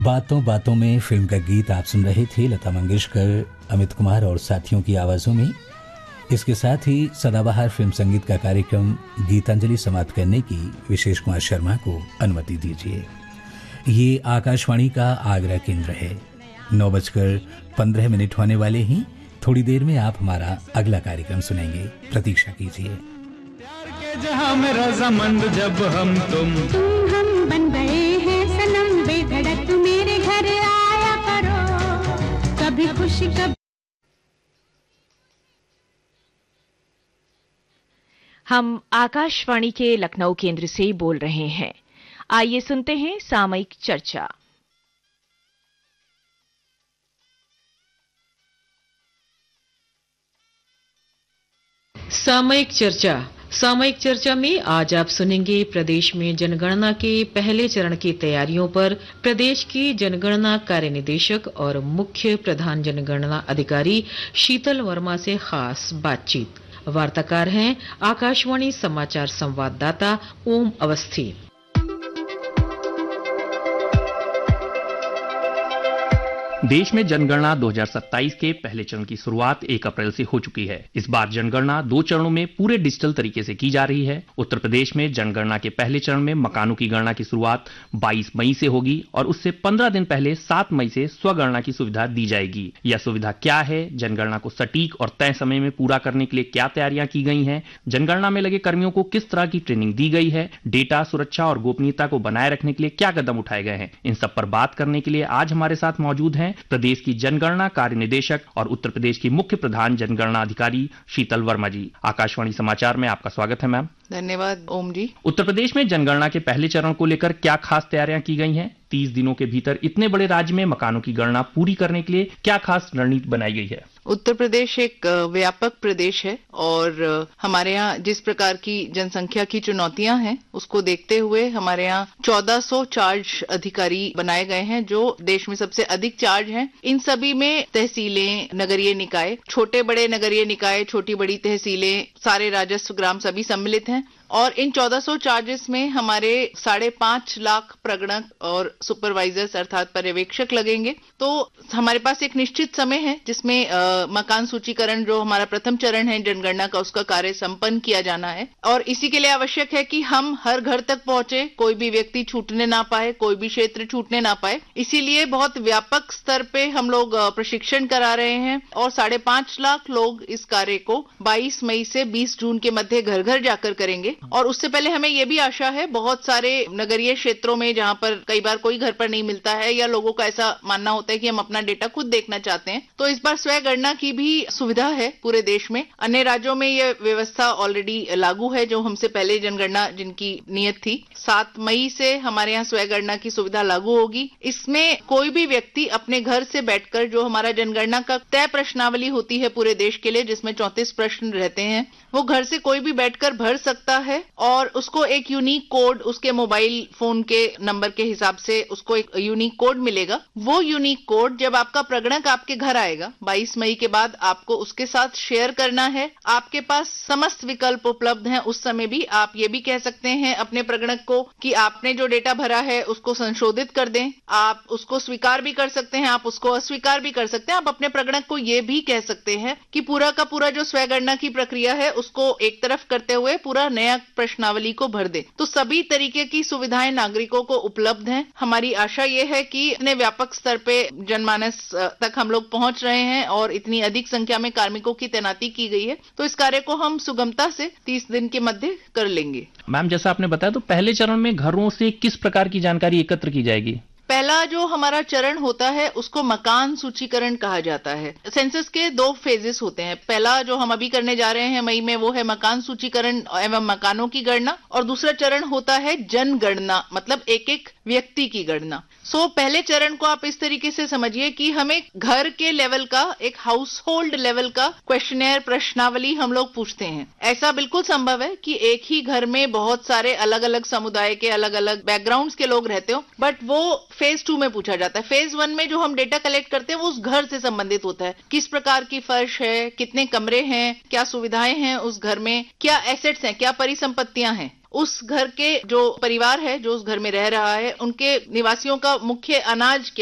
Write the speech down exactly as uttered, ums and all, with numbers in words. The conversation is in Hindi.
बातों बातों में फिल्म का गीत आप सुन रहे थे लता मंगेशकर, अमित कुमार और साथियों की आवाजों में। इसके साथ ही सदाबहार फिल्म संगीत का कार्यक्रम गीतांजलि समाप्त करने की विशेष कुमार शर्मा को अनुमति दीजिए। ये आकाशवाणी का आगरा केंद्र है। नौ बजकर पंद्रह मिनट होने वाले ही थोड़ी देर में आप हमारा अगला कार्यक्रम सुनेंगे, प्रतीक्षा कीजिए। प्यार के जहां में रज़ामंद जब हम तुम तुम हम बन गए हैं सनम, बेधड़क मेरे घर आया करो, कभी खुशी कभी। हम आकाशवाणी के लखनऊ केंद्र से बोल रहे हैं। आइए सुनते हैं सामयिक चर्चा। सामयिक चर्चा सामयिक चर्चा में आज आप सुनेंगे प्रदेश में जनगणना के पहले चरण की तैयारियों पर प्रदेश की जनगणना कार्य निदेशक और मुख्य प्रधान जनगणना अधिकारी शीतल वर्मा से खास बातचीत। वार्ताकार हैं आकाशवाणी समाचार संवाददाता ओम अवस्थी। देश में जनगणना दो हज़ार सत्ताईस के पहले चरण की शुरुआत एक अप्रैल से हो चुकी है। इस बार जनगणना दो चरणों में पूरे डिजिटल तरीके से की जा रही है। उत्तर प्रदेश में जनगणना के पहले चरण में मकानों की गणना की शुरुआत बाईस मई से होगी और उससे पंद्रह दिन पहले सात मई से स्वगणना की सुविधा दी जाएगी। यह सुविधा क्या है, जनगणना को सटीक और तय समय में पूरा करने के लिए क्या तैयारियां की गई हैं, जनगणना में लगे कर्मियों को किस तरह की ट्रेनिंग दी गई है, डेटा सुरक्षा और गोपनीयता को बनाए रखने के लिए क्या कदम उठाए गए हैं, इन सब पर बात करने के लिए आज हमारे साथ मौजूद हैं प्रदेश की जनगणना कार्य निदेशक और उत्तर प्रदेश की मुख्य प्रधान जनगणना अधिकारी शीतल वर्मा जी। आकाशवाणी समाचार में आपका स्वागत है मैम। धन्यवाद ओम जी। उत्तर प्रदेश में जनगणना के पहले चरण को लेकर क्या खास तैयारियां की गई हैं? तीस दिनों के भीतर इतने बड़े राज्य में मकानों की गणना पूरी करने के लिए क्या खास रणनीति बनाई गई है? उत्तर प्रदेश एक व्यापक प्रदेश है और हमारे यहाँ जिस प्रकार की जनसंख्या की चुनौतियां हैं उसको देखते हुए हमारे यहाँ चौदह सौ चार्ज अधिकारी बनाए गए हैं जो देश में सबसे अधिक चार्ज हैं। इन सभी में तहसीलें, नगरीय निकाय, छोटे बड़े नगरीय निकाय, छोटी बड़ी तहसीलें, सारे राजस्व ग्राम सभी सम्मिलित हैं और इन चौदह सौ चार्जेस में हमारे साढ़े पांच लाख प्रगणक और सुपरवाइजर्स अर्थात पर्यवेक्षक लगेंगे। तो हमारे पास एक निश्चित समय है जिसमें आ, मकान सूचीकरण जो हमारा प्रथम चरण है जनगणना का, उसका कार्य संपन्न किया जाना है और इसी के लिए आवश्यक है कि हम हर घर तक पहुंचे, कोई भी व्यक्ति छूटने ना पाए, कोई भी क्षेत्र छूटने ना पाए। इसीलिए बहुत व्यापक स्तर पे हम लोग प्रशिक्षण करा रहे हैं और साढ़े पांच लाख लोग इस कार्य को बाईस मई से बीस जून के मध्य घर घर जाकर करेंगे। और उससे पहले हमें यह भी आशा है, बहुत सारे नगरीय क्षेत्रों में जहां पर कई बार कोई घर पर नहीं मिलता है या लोगों का ऐसा मानना होता है कि हम अपना डेटा खुद देखना चाहते हैं, तो इस बार स्वयं गणना की भी सुविधा है पूरे देश में। अन्य राज्यों में यह व्यवस्था ऑलरेडी लागू है जो हमसे पहले जनगणना जिनकी नियत थी। सात मई से हमारे यहाँ स्वयं गणना की सुविधा लागू होगी। इसमें कोई भी व्यक्ति अपने घर से बैठकर, जो हमारा जनगणना का तय प्रश्नावली होती है पूरे देश के लिए जिसमें चौंतीस प्रश्न रहते हैं, वो घर से कोई भी बैठकर भर सकता है और उसको एक यूनिक कोड उसके मोबाइल फोन के नंबर के हिसाब से उसको एक यूनिक कोड मिलेगा। वो यूनिक कोड जब आपका प्रगणक आपके घर आएगा बाईस मई के बाद आपको उसके साथ शेयर करना है। आपके पास समस्त विकल्प उपलब्ध हैं। उस समय भी आप ये भी कह सकते हैं अपने प्रगणक को कि आपने जो डेटा भरा है उसको संशोधित कर दें। आप उसको स्वीकार भी कर सकते हैं, आप उसको अस्वीकार भी कर सकते हैं। आप अपने प्रगणक को ये भी कह सकते हैं कि पूरा का पूरा जो स्वयंगणना की प्रक्रिया है उसको एक तरफ करते हुए पूरा नया प्रश्नावली को भर दे। तो सभी तरीके की सुविधाएं नागरिकों को उपलब्ध हैं। हमारी आशा ये है कि इतने व्यापक स्तर पे जनमानस तक हम लोग पहुंच रहे हैं और इतनी अधिक संख्या में कार्मिकों की तैनाती की गई है, तो इस कार्य को हम सुगमता से तीस दिन के मध्य कर लेंगे। मैम, जैसा आपने बताया तो पहले चरण में घरों से किस प्रकार की जानकारी एकत्र की जाएगी? पहला जो हमारा चरण होता है उसको मकान सूचीकरण कहा जाता है। सेंसस के दो फेजेस होते हैं। पहला जो हम अभी करने जा रहे हैं मई में वो है मकान सूचीकरण एवं मकानों की गणना और दूसरा चरण होता है जनगणना, मतलब एक एक व्यक्ति की गणना। सो पहले चरण को आप इस तरीके से समझिए कि हमें घर के लेवल का, एक हाउस होल्ड लेवल का क्वेश्चनेयर प्रश्नावली हम लोग पूछते हैं। ऐसा बिल्कुल संभव है कि एक ही घर में बहुत सारे अलग अलग समुदाय के अलग अलग बैकग्राउंड्स के लोग रहते हो, बट वो फेज टू में पूछा जाता है। फेज वन में जो हम डेटा कलेक्ट करते हैं वो उस घर से संबंधित होता है। किस प्रकार की फर्श है, कितने कमरे हैं, क्या सुविधाएं हैं उस घर में, क्या एसेट्स हैं, क्या परिसंपत्तियां हैं। उस घर के जो परिवार है, जो उस घर में रह रहा है, उनके निवासियों का मुख्य अनाज